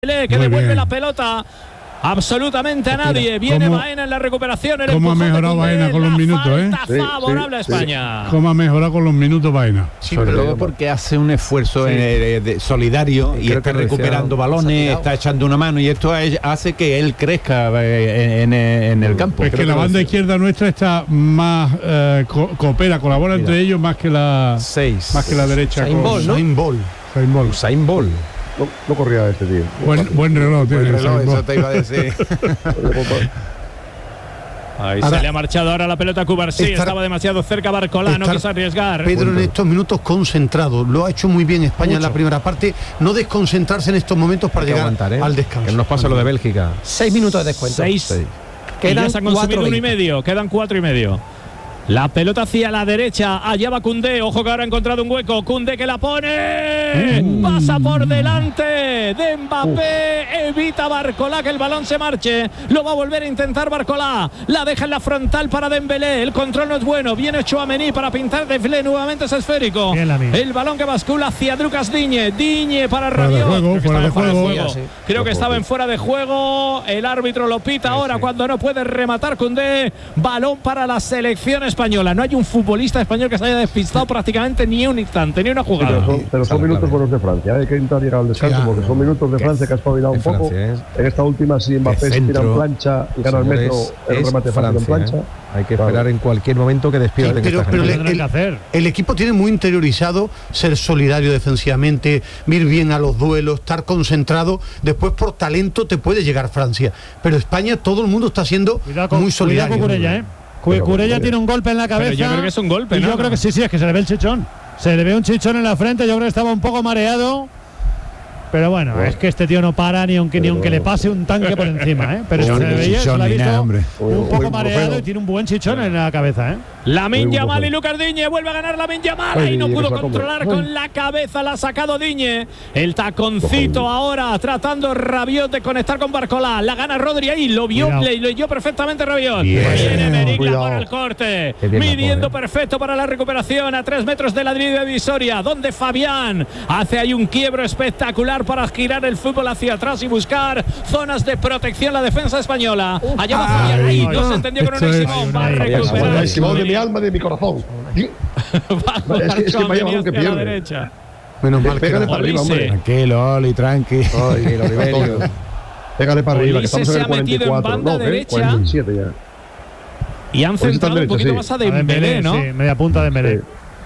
Que devuelve la pelota absolutamente a nadie. Viene Baena en la recuperación. ¿Cómo ha mejorado Baena con los minutos? Favorable a España. ¿Cómo ha mejorado con los minutos Baena? Sí, pero luego porque hace un esfuerzo solidario y está recuperando balones, está echando una mano y esto hace que él crezca en el campo. Es que la banda izquierda nuestra está más coopera, colabora entre ellos más que la derecha. Usain Bolt. No corría este tío. Buen reloj tiene. Eso te iba a decir. Ahí se le ha marchado ahora la pelota a Cubarsí. Estaba demasiado cerca Barcolá, no quiso arriesgar. Pedro en estos minutos concentrado. Lo ha hecho muy bien España en la primera parte. No desconcentrarse en estos momentos para llegar al descanso. Que nos pasa lo de Bélgica. 6 minutos de descuento. 6. Quedan 1,5. Quedan 4,5. La pelota hacia la derecha, allá va Koundé, ojo que ahora ha encontrado un hueco, Koundé que la pone, pasa por delante de Mbappé, evita Barcolá que el balón se marche, lo va a volver a intentar Barcolá, la deja en la frontal para Dembélé, el control no es bueno, viene Tchouaméni para pintar Dembélé, nuevamente es esférico, el balón que bascula hacia Lucas Digne para Rabiot, fuera de juego. Creo que estaba en fuera de juego, el árbitro lo pita ahora cuando no puede rematar Koundé, balón para la selección española. No hay un futbolista español que se haya despistado prácticamente ni un instante, ni una jugada. Pero son minutos buenos de Francia. Hay que intentar llegar al descanso porque son minutos de Francia que ha espabilado un poco. En esta última, si Mbappé se tira en plancha y gana el metro, el remate fácil en plancha. Hay que esperar en cualquier momento que despierten. Pero el equipo tiene muy interiorizado ser solidario defensivamente, ir bien a los duelos, estar concentrado. Después, por talento, te puede llegar Francia. Pero España, todo el mundo está siendo muy solidario. Cuidado con Cucurella, Cucurella tiene un golpe en la cabeza. Pero yo creo que es un golpe, ¿no? Yo creo que sí, es que se le ve el chichón. Se le ve un chichón en la frente. Yo creo que estaba un poco mareado. Pero bueno, es que este tío no para ni aunque le pase un tanque por encima, Pero se le veía, se le ha visto un poco mareado y tiene un buen chichón en la cabeza, Lamine Yamal y Lucas Digne, vuelve a ganar Lamine Yamal. Ahí no pudo controlar con la cabeza, la ha sacado Digne. El taconcito ahora tratando Rabiot de conectar con Barcolá. La gana Rodri ahí, lo vio, le leyó perfectamente Rabiot. Viene Merigla para el corte, midiendo perfecto para la recuperación a 3 metros de la línea divisoria, donde Fabián hace ahí un quiebro espectacular para girar el fútbol hacia atrás y buscar zonas de protección la defensa española. Allá va Fabián, ahí no se entendió con Unai Simón. Va a recuperar Simón de mi alma, de mi corazón. es que vaya balón que pierde. Derecha. Menos mal que pégale para arriba, hombre. Tranquilo, Oli, tranquilo. Pégale para arriba, que estamos en el 44. Se ha metido en banda derecha. 47 ya. Y han centrado un poquito más a Dembélé, ¿no? Sí, media punta de Dembélé.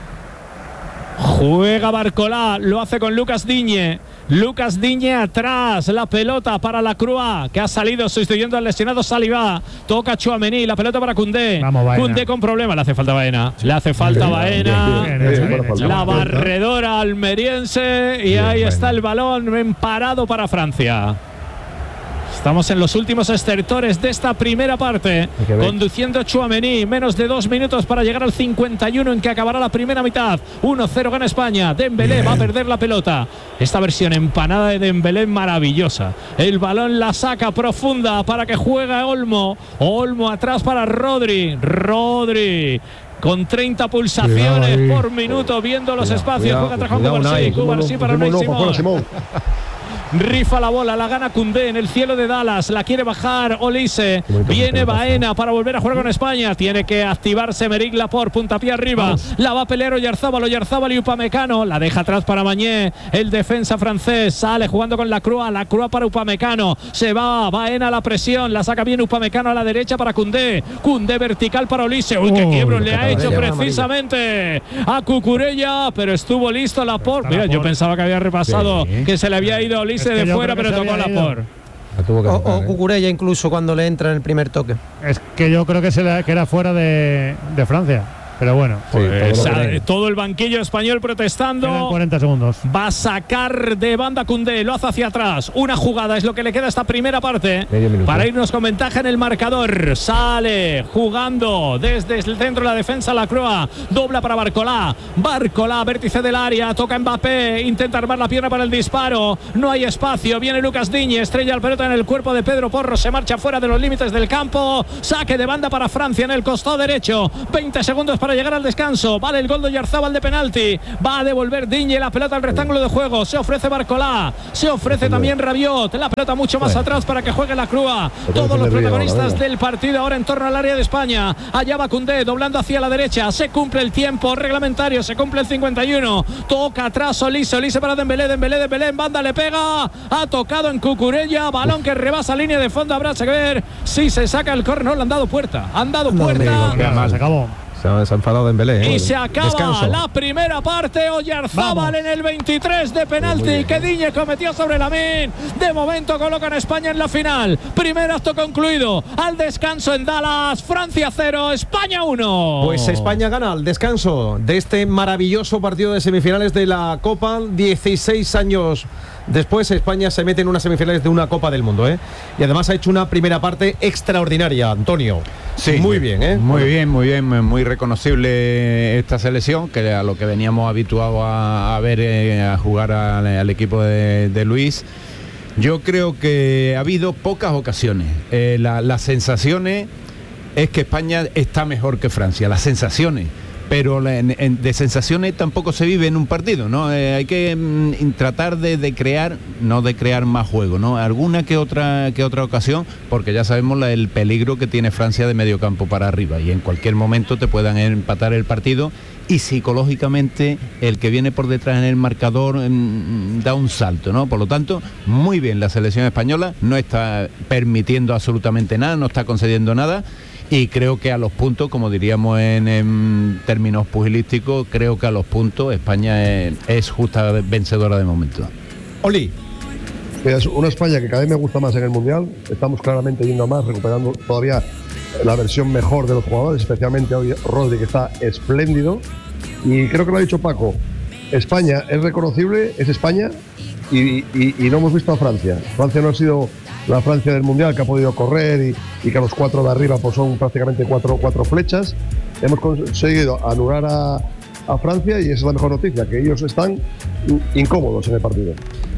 Juega Barcolá, lo hace con Lucas Digne. Lucas Digne atrás, la pelota para Lacroix, que ha salido sustituyendo al lesionado Saliba. Toca Tchouaméni, la pelota para Koundé. Koundé con problemas, le hace falta Baena. Le hace falta Baena. La barredora almeriense. Y ahí está el balón parado para Francia. Estamos en los últimos estertores de esta primera parte, conduciendo Tchouaméni, menos de 2 minutos para llegar al 51 en que acabará la primera mitad. 1-0 gana España. Dembélé va a perder la pelota. Esta versión empanada de Dembélé maravillosa. El balón la saca profunda para que juegue Olmo. Olmo atrás para Rodri. Con 30 pulsaciones por minuto, viendo los espacios. Juega atrás con Cubarsí para Unai Simón. Rifa la bola, la gana Koundé en el cielo de Dallas, la quiere bajar Olise, viene Baena para volver a jugar con España, tiene que activarse Merigla por puntapié arriba, la va a pelear Oyarzábal y Upamecano, la deja atrás para Mañé, el defensa francés, sale jugando con Lacroix para Upamecano, se va Baena a la presión, la saca bien Upamecano a la derecha para Koundé vertical para Olise, qué quiebro le ha hecho precisamente a Cucurella, pero estuvo listo Laporte, mira, yo pensaba que había repasado, que se le había ido a Olise de fuera, pero tocó Laporte. O Cucurella incluso cuando le entra en el primer toque. Es que yo creo que era fuera de Francia. Pero bueno, todo el banquillo español protestando. Quedan 40 segundos. Va a sacar de banda Koundé, lo hace hacia atrás. Una jugada es lo que le queda a esta primera parte para irnos con ventaja en el marcador. Sale jugando desde el centro de la defensa Lacroix, dobla para Barcolá, vértice del área, toca Mbappé, intenta armar la pierna para el disparo, no hay espacio, viene Lucas Digne, estrella la pelota en el cuerpo de Pedro Porro, se marcha fuera de los límites del campo, saque de banda para Francia en el costado derecho, 20 segundos para para llegar al descanso. Vale el gol de Oyarzábal de penalti. Va a devolver Digne la pelota al rectángulo de juego. Se ofrece Barcolá. Se ofrece también Rabiot. La pelota mucho más atrás para que juegue la Crúa. Todos los protagonistas del partido ahora en torno al área de España. Allá va Koundé doblando hacia la derecha. Se cumple el tiempo reglamentario. Se cumple el 51. Toca atrás Olise para Dembélé. Dembélé en banda le pega. Ha tocado en Cucurella. Balón que rebasa línea de fondo. Habrá que ver si se saca el córner. No le han dado puerta. Han dado puerta. Se acabó. Se ha enfadado Dembélé. Y se acaba la primera parte. Oyarzábal en el 23 de penalti que Digne cometió sobre Lamine. De momento colocan a España en la final. Primer acto concluido. Al descanso en Dallas. Francia 0, España 1. Pues España gana al descanso de este maravilloso partido de semifinales de la Copa. 16 años después España se mete en unas semifinales de una Copa del Mundo, y además ha hecho una primera parte extraordinaria, Antonio. Sí, muy bien, muy reconocible esta selección, que a lo que veníamos habituados a ver, a jugar al equipo de Luis. Yo creo que ha habido pocas ocasiones. Las sensaciones es que España está mejor que Francia, las sensaciones. Pero de sensaciones tampoco se vive en un partido, ¿no? Hay que tratar de crear, no de crear más juego, ¿no? Alguna que otra ocasión, porque ya sabemos el peligro que tiene Francia de medio campo para arriba, y en cualquier momento te puedan empatar el partido, y psicológicamente el que viene por detrás en el marcador da un salto, ¿no? Por lo tanto, muy bien la selección española, no está permitiendo absolutamente nada, no está concediendo nada. Y creo que a los puntos, como diríamos en términos pugilísticos, creo que a los puntos España es justa vencedora de momento. Oli. Es una España que cada vez me gusta más en el Mundial. Estamos claramente yendo a más, recuperando todavía la versión mejor de los jugadores, especialmente hoy Rodri, que está espléndido. Y creo que lo ha dicho Paco, España es reconocible, es España, y no hemos visto a Francia. Francia no ha sido la Francia del Mundial, que ha podido correr y que a los 4 de arriba pues son prácticamente cuatro flechas. Hemos conseguido anular a Francia, y esa es la mejor noticia, que ellos están incómodos en el partido.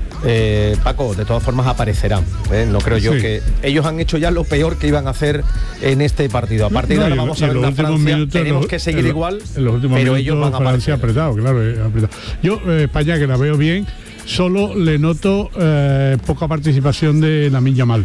Paco, de todas formas aparecerán, no creo yo que ellos han hecho ya lo peor que iban a hacer en este partido. A partir de ahora vamos a ver una Francia, tenemos que seguir igual, en los últimos pero minutos ellos van a Francia aparecer. apretado. Yo España, que la veo bien, solo le noto poca participación de Lamine Yamal.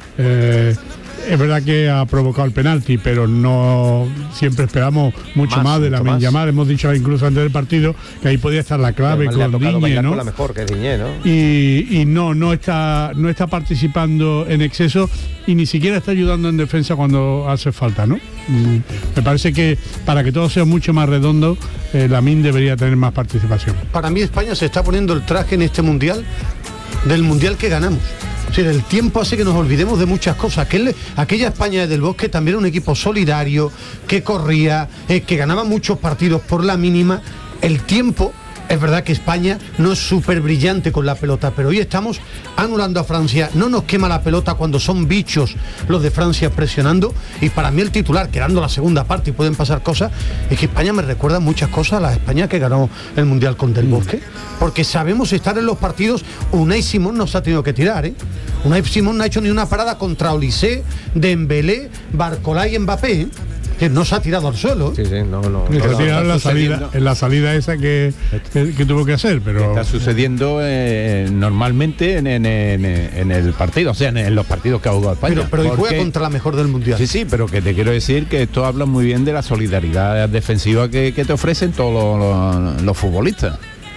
Es verdad que ha provocado el penalti, pero no siempre esperamos mucho más de Lamine Yamal. Hemos dicho incluso antes del partido que ahí podía estar la clave con Digne, ¿no? La mejor, que es Digne, ¿no? Y no está participando en exceso, y ni siquiera está ayudando en defensa cuando hace falta, ¿no? Me parece que para que todo sea mucho más redondo, Lamine debería tener más participación. Para mí España se está poniendo el traje en este mundial del mundial que ganamos. O sea, el tiempo hace que nos olvidemos de muchas cosas. Aquella España del Bosque también era un equipo solidario, que corría, que ganaba muchos partidos por la mínima. El tiempo, es verdad que España no es súper brillante con la pelota, pero hoy estamos anulando a Francia. No nos quema la pelota cuando son bichos los de Francia presionando. Y para mí el titular, quedando la segunda parte y pueden pasar cosas, es que España me recuerda muchas cosas a la España que ganó el Mundial con Del Bosque, porque sabemos estar en los partidos. Unai Simón nos ha tenido que tirar, Unai Simón no ha hecho ni una parada contra Olise, Dembélé, Barcolá y Mbappé, que no se ha tirado al suelo. Sí, no. Se ha tirado en la salida esa que tuvo que hacer, pero está sucediendo normalmente en el partido, o sea, en los partidos que ha jugado España. Pero hoy juega contra la mejor del mundial. Sí, pero que te quiero decir que esto habla muy bien de la solidaridad defensiva que te ofrecen todos los futbolistas.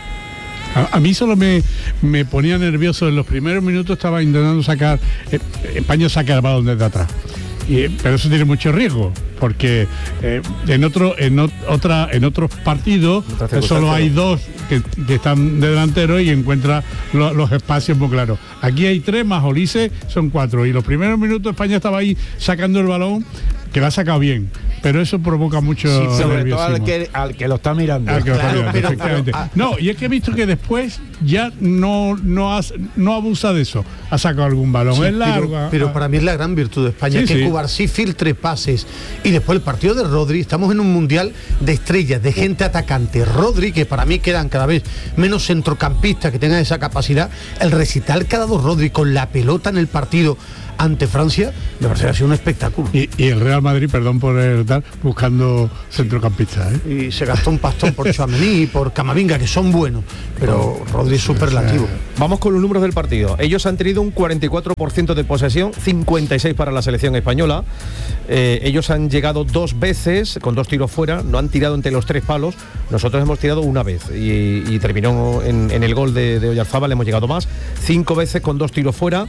A mí solo me ponía nervioso. En los primeros minutos estaba intentando sacar España, saca el balón desde atrás, pero eso tiene mucho riesgo, porque en otros partidos solo hay dos que están de delantero y encuentra los espacios muy claros. Aquí hay 3 más Olise, son 4, y los primeros minutos España estaba ahí sacando el balón, que lo ha sacado bien, pero eso provoca mucho sobre todo al que lo está mirando. Efectivamente. No, y es que he visto que después ya no abusa de eso. Ha sacado algún balón, es largo. Pero para mí es la gran virtud de España, que Cubarsí filtre pases. Y después el partido de Rodri, estamos en un mundial de estrellas, de gente atacante. Rodri, que para mí quedan cada vez menos centrocampistas que tengan esa capacidad. El recital que ha dado Rodri con la pelota en el partido, ante Francia, me parece que ha sido un espectáculo. Y el Real Madrid, perdón por el tal, buscando centrocampistas, ¿eh? Y se gastó un pastón por Tchouaméni y por Camavinga, que son buenos, pero Rodri es superlativo. Vamos con los números del partido. Ellos han tenido un 44% de posesión, 56 para la selección española. Ellos han llegado 2 veces con 2 tiros fuera, no han tirado entre los 3 palos. Nosotros hemos tirado una vez y terminó en el gol de Oyarzábal, hemos llegado más. 5 veces con 2 tiros fuera.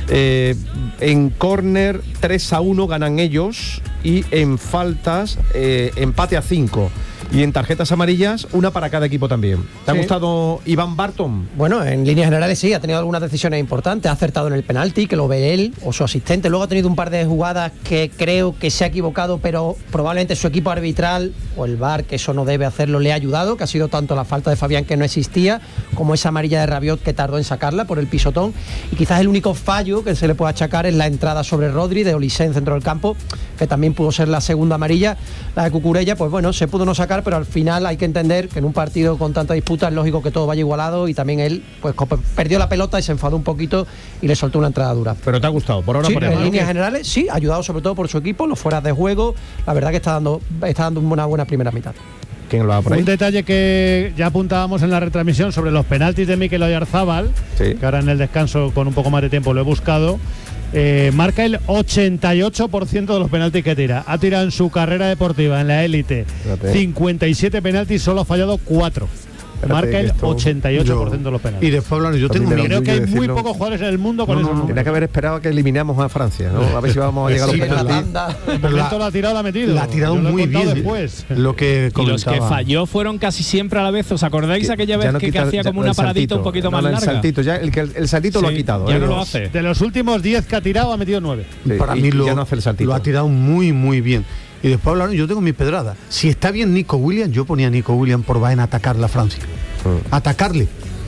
En córner 3-1 ganan ellos, y en faltas empate a 5. Y en tarjetas amarillas, una para cada equipo también. ¿Te ha gustado Iván Barton? Bueno, en líneas generales sí, ha tenido algunas decisiones importantes. Ha acertado en el penalti, que lo ve él o su asistente. Luego ha tenido un par de jugadas que creo que se ha equivocado, pero probablemente su equipo arbitral o el VAR, que eso no debe hacerlo, le ha ayudado, que ha sido tanto la falta de Fabián, que no existía, como esa amarilla de Rabiot, que tardó en sacarla por el pisotón. Y quizás el único fallo que se le puede achacar es la entrada sobre Rodri de Olise en centro del campo, que también pudo ser la segunda amarilla. La de Cucurella, pues bueno, se pudo no sacar, pero al final hay que entender que en un partido con tanta disputa es lógico que todo vaya igualado, y también él pues perdió la pelota y se enfadó un poquito y le soltó una entrada dura. ¿Pero te ha gustado? Por ahora, sí, por en líneas generales sí, ayudado sobre todo por su equipo, los fueras de juego. La verdad que está dando una buena primera mitad. ¿Quién lo va por ahí? Un detalle que ya apuntábamos en la retransmisión sobre los penaltis de Mikel Oyarzábal, que ahora en el descanso con un poco más de tiempo lo he buscado. Marca el 88% de los penaltis que tira. Ha tirado en su carrera deportiva en la élite 57 penaltis, solo ha fallado 4. Marca el 88% de los penaltis. Y después hablar, yo tengo creo que hay muy pocos jugadores en el mundo con eso. Tenía que haber esperado a que eliminamos a Francia, ¿no? A ver si vamos a llegar a los penaltis. Pero la ha tirado, la ha metido. La ha tirado muy bien. Después. Lo que y los que falló fueron casi siempre a la vez. ¿Os acordáis aquella vez que hacía como una paradita un poquito más larga? El saltito, ya el saltito lo ha quitado. Ya no lo hace. De los últimos 10 que ha tirado, ha metido 9. Para mí lo ha tirado muy, muy bien. Y después hablaron, yo tengo mi pedrada. Si está bien Nico Williams, yo ponía a Nico Williams por va en atacar la Francia. Atacarle,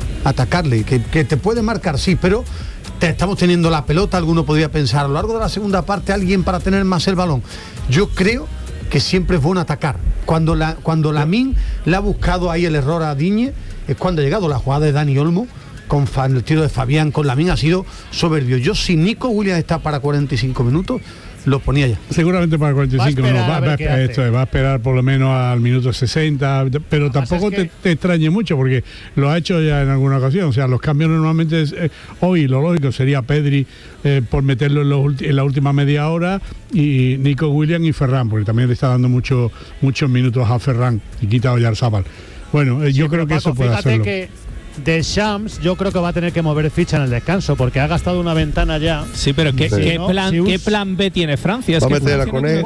que te puede marcar, sí, pero estamos teniendo la pelota. Alguno podría pensar a lo largo de la segunda parte alguien para tener más el balón. Yo creo que siempre es bueno atacar. Cuando Lamine le ha buscado ahí el error a Digne, es cuando ha llegado la jugada de Dani Olmo con el tiro de Fabián, con Lamine, ha sido soberbio. Yo, si Nico Williams está para 45 minutos, lo ponía ya. Seguramente para 45 va a esperar por lo menos al minuto 60, pero tampoco te extrañe mucho, porque lo ha hecho ya en alguna ocasión. O sea, los cambios normalmente hoy lo lógico sería Pedri por meterlo en la última media hora, y Nico Williams y Ferran, porque también le está dando muchos minutos a Ferran y quita a Oyarzábal. Bueno, yo creo que eso puede hacerlo. Deschamps yo creo que va a tener que mover ficha en el descanso, porque ha gastado una ventana ya. Sí, pero ¿qué plan B tiene Francia? Va a meter a Koné.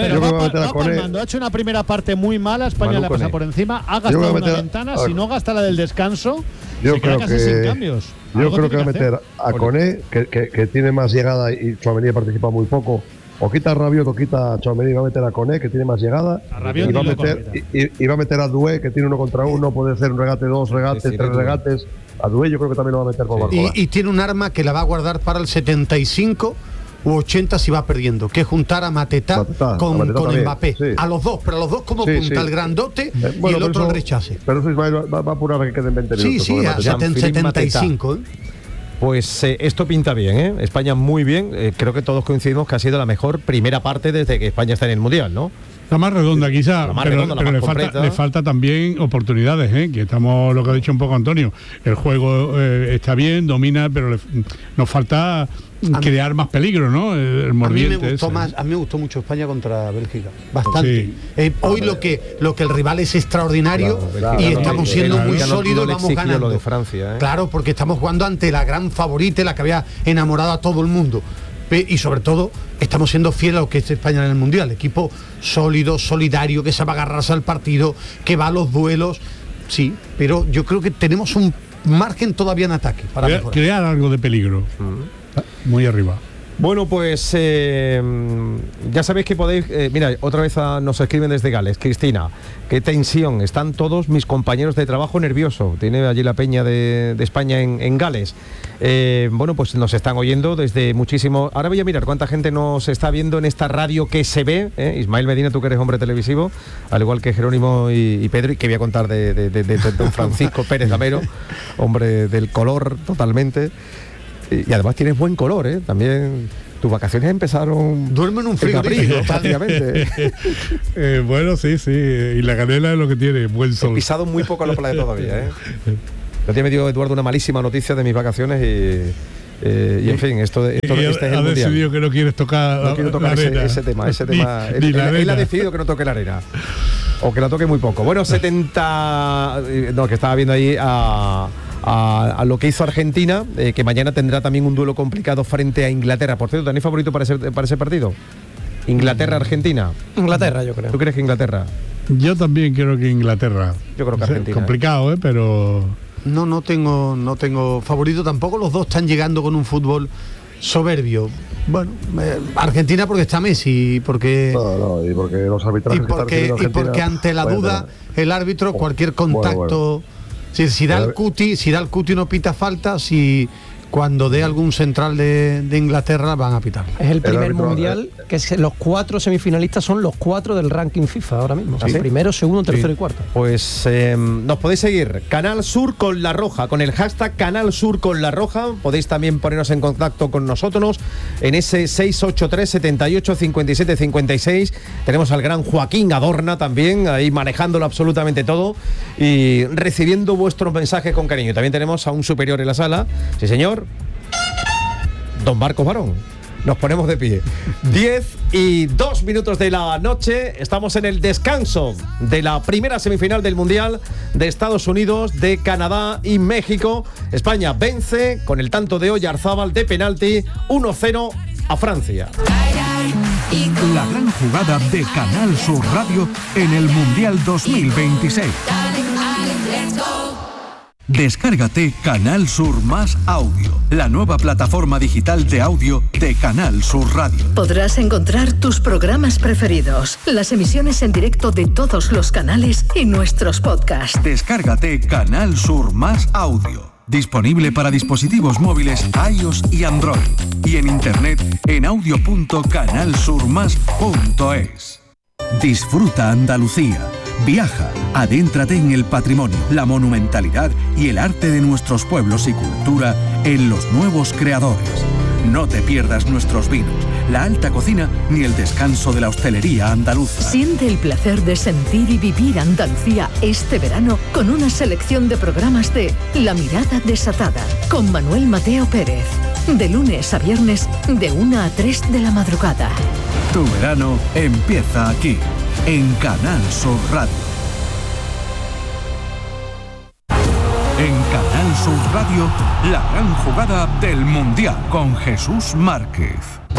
Ha hecho una primera parte muy mala, España le ha pasado por encima, ha gastado una ventana, si no gasta la del descanso, yo se queda casi sin cambios. Yo creo que va a meter a Koné, que tiene más llegada, y Tchouaméni participa muy poco. O quita a Rabiot o quita a Tchouaméni, va a meter a Koné, que tiene más llegada, y va a meter a Doué, que tiene 1 contra 1, puede hacer un regate, 2 regates, 3 regates. A Doué yo creo que también lo va a meter por Barcola. Y tiene un arma que la va a guardar para el 75 u 80 si va perdiendo, que es juntar a Mateta con Mbappé. Sí. A los dos, pero a los dos como punta, el grandote y el otro el rechace. Pero eso Ismael va a apurar a que queden 20 minutos. Sí, a 75. Pues esto pinta bien, ¿eh? España muy bien. Creo que todos coincidimos que ha sido la mejor primera parte desde que España está en el Mundial, ¿no? La más redonda quizá, pero le falta también oportunidades, que estamos, lo que ha dicho un poco Antonio, el juego está bien, domina, pero nos falta crear más peligro, ¿no? El mordiente. A mí me gustó mucho España contra Bélgica, bastante. Sí. Hoy lo que el rival es extraordinario, y estamos siendo muy sólidos, vamos ganando. Lo de Francia, Claro, porque estamos jugando ante la gran favorita, la que había enamorado a todo el mundo. Y sobre todo estamos siendo fieles a lo que es España en el Mundial, equipo sólido, solidario, que sabe agarrarse al partido, que va a los duelos, sí, pero yo creo que tenemos un margen todavía en ataque para crear algo de peligro, muy arriba. Bueno, pues ya sabéis que podéis... mira, otra vez nos escriben desde Gales. Cristina, qué tensión. Están todos mis compañeros de trabajo nerviosos. Tiene allí la peña de España en Gales. Bueno, pues nos están oyendo desde muchísimo... Ahora voy a mirar cuánta gente nos está viendo en esta radio que se ve. Ismael Medina, tú que eres hombre televisivo, al igual que Jerónimo y Pedro, y que voy a contar de don Francisco Pérez Gamero, hombre del color totalmente. Y además tienes buen color, también Tus vacaciones empezaron. Duermo en un frigorífico, prácticamente. Bueno, sí. Y la canela es lo que tiene, buen sol. He pisado muy poco a la playa todavía, ¿eh? Yo te me dio, Eduardo, una malísima noticia de mis vacaciones y en fin, este es el mundial. Ha decidido que no quieres tocar. No quiero tocar ese tema. Él ha decidido que no toque la arena. O que la toque muy poco. Bueno, 70. No, que estaba viendo ahí a lo que hizo Argentina, que mañana tendrá también un duelo complicado frente a Inglaterra. Por cierto, ¿tenéis favorito para ese partido? Inglaterra-Argentina. Inglaterra, yo creo. ¿Tú crees que Inglaterra? Yo también creo que Inglaterra. Yo creo que Argentina. Complicado, pero... No tengo favorito tampoco. Los dos están llegando con un fútbol soberbio. Bueno, Argentina porque está Messi, porque... No, y porque los arbitrajes y porque ante la duda el árbitro, cualquier contacto... Si da el cuti no pita falta, si cuando dé algún central de Inglaterra van a pitar. Es el primer mundial que los 4 semifinalistas son los 4 del ranking FIFA ahora mismo. ¿Sí? Primero, segundo, tercero y cuarto. Pues nos podéis seguir Canal Sur con La Roja, con el hashtag Canal Sur con La Roja. Podéis también poneros en contacto con nosotros en ese 683 78 57 56. Tenemos al gran Joaquín Adorna también ahí manejándolo absolutamente todo y recibiendo vuestros mensajes con cariño. También tenemos a un superior en la sala. Sí, señor. Don Marcos Barón. Nos ponemos de pie. 10:02 de la noche. Estamos en el descanso de la primera semifinal del Mundial de Estados Unidos, de Canadá y México. España vence con el tanto de Oyarzábal de penalti 1-0 a Francia. La gran jugada de Canal Sur Radio en el Mundial 2026. Descárgate Canal Sur Más Audio, la nueva plataforma digital de audio de Canal Sur Radio. Podrás encontrar tus programas preferidos, las emisiones en directo de todos los canales y nuestros podcasts. Descárgate Canal Sur Más Audio. Disponible para dispositivos móviles iOS y Android. Y en internet en audio.canalsurmas.es. Disfruta Andalucía. Viaja, adéntrate en el patrimonio, la monumentalidad y el arte de nuestros pueblos y cultura en Los Nuevos Creadores. No te pierdas nuestros vinos, la alta cocina ni el descanso de la hostelería andaluza. Siente el placer de sentir y vivir Andalucía este verano con una selección de programas de La Mirada Desatada con Manuel Mateo Pérez. De lunes a viernes de 1 a 3 de la madrugada. Tu verano empieza aquí, en Canal Sur Radio. En Canal Sur Radio, la gran jugada del Mundial con Jesús Márquez.